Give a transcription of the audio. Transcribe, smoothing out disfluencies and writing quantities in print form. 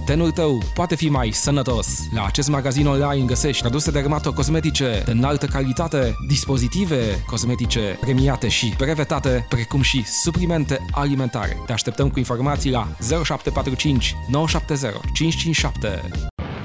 tenul tău poate fi mai sănătos. La acest magazin online găsești produse dermatocosmetice de înaltă calitate, dispozitive cosmetice premiate și brevetate, precum și suplimente alimentare. Te așteptăm cu informații la 0745 970 557.